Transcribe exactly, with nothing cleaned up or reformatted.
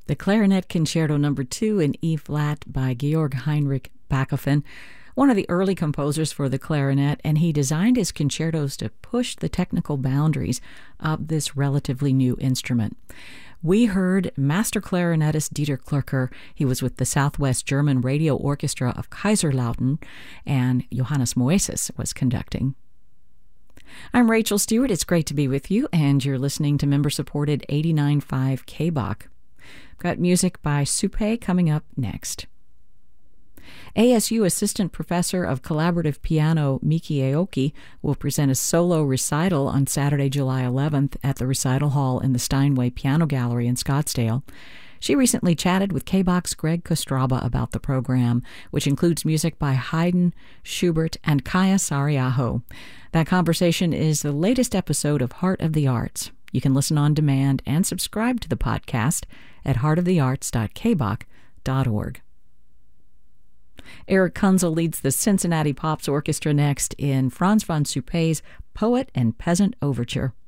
the Clarinet Concerto Number two in E-flat by Georg Heinrich Bachofen, one of the early composers for the clarinet, and he designed his concertos to push the technical boundaries of this relatively new instrument. We heard master clarinetist Dieter Klürker. He was with the Southwest German Radio Orchestra of Kaiserlautern, and Johannes Moesis was conducting. I'm Rachel Stewart. It's great to be with you, and you're listening to member-supported eighty-nine point five K B O C. Got music by Supe coming up next. A S U Assistant Professor of Collaborative Piano Miki Aoki will present a solo recital on Saturday, July eleventh at the Recital Hall in the Steinway Piano Gallery in Scottsdale. She recently chatted with K B O C's Greg Kostraba about the program, which includes music by Haydn, Schubert, and Kaya Saariaho. That conversation is the latest episode of Heart of the Arts. You can listen on demand and subscribe to the podcast at heart of the arts dot k b o c dot org. Eric Kunzel leads the Cincinnati Pops Orchestra next in Franz von Suppe's Poet and Peasant Overture.